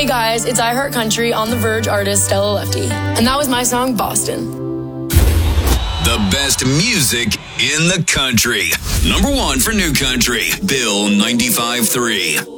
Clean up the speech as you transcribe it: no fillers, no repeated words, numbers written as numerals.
Hey guys, it's I Heart Country on The Verge artist Stella Lefty. And that was my song, Boston. The best music in the country. Number one for New Country, Bill 95.3.